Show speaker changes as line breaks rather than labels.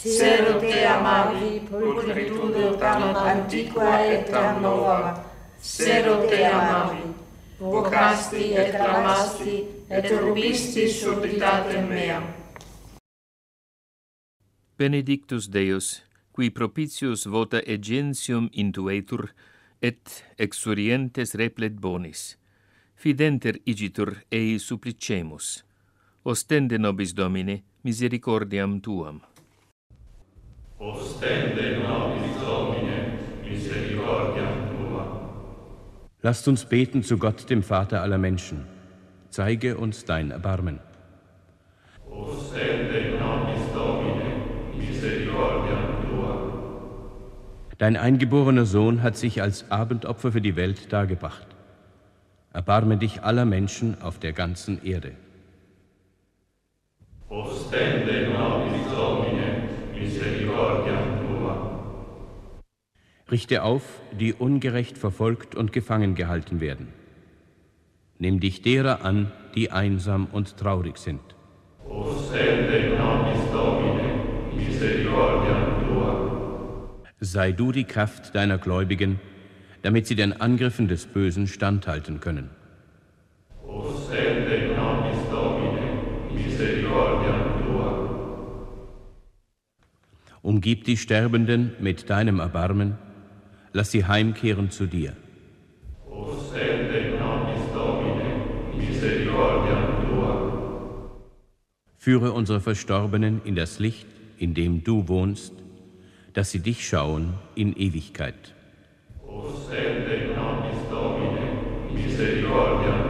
Cero te amavi, pulcritudo tam antiqua et tam nova. Cero te amavi, vocasti et clamasti, et urbisti subritatem meam.
Benedictus Deus, qui propitius vota egentium intuetur, et exurientes replet bonis. Fidenter igitur ei supplicemus. Ostende nobis Domine misericordiam tuam.
Ostende nobis Domine misericordiam tuam.
Lasst uns beten zu Gott, dem Vater aller Menschen. Zeige uns dein Erbarmen.
Ostende nobis Domine misericordiam tuam.
Dein eingeborener Sohn hat sich als Abendopfer für die Welt dargebracht. Erbarme dich aller Menschen auf der ganzen Erde.
Ostende nobis Domine misericordiam tuam.
Richte auf, die ungerecht verfolgt und gefangen gehalten werden. Nimm dich derer an, die einsam und traurig sind.
Ostende nobis Domine misericordiam tuam.
Sei du die Kraft deiner Gläubigen, damit sie den Angriffen des Bösen standhalten können.
Ostende nobis Domine misericordiam tuam.
Umgib die Sterbenden mit deinem Erbarmen, lass sie heimkehren zu dir.
Ostende nobis Domine misericordiam tuam.
Führe unsere Verstorbenen in das Licht, in dem du wohnst, dass sie dich schauen in Ewigkeit.
Ostende nobis Domine misericordiam